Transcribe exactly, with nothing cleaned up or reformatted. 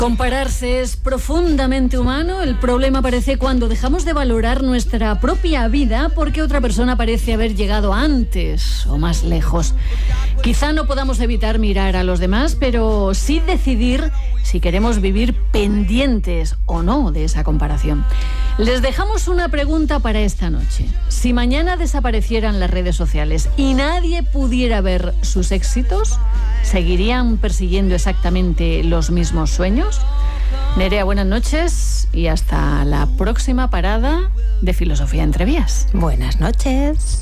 Compararse es profundamente humano. El problema aparece cuando dejamos de valorar nuestra propia vida porque otra persona parece haber llegado antes o más lejos. Quizá no podamos evitar mirar a los demás, pero sí decidir si queremos vivir pendientes o no de esa comparación. Les dejamos una pregunta para esta noche. Si mañana desaparecieran las redes sociales y nadie pudiera ver sus éxitos, ¿seguirían persiguiendo exactamente los mismos sueños? Nerea, buenas noches y hasta la próxima parada de Filosofía entre Vías. Buenas noches.